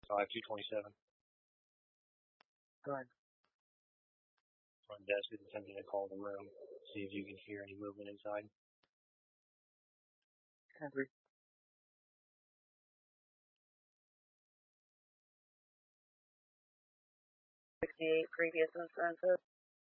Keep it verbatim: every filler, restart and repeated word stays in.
five two twenty-seven. Go ahead. Front desk is attempting to call the room. See if you can hear any movement inside. ten three. sixty-eight previous instances.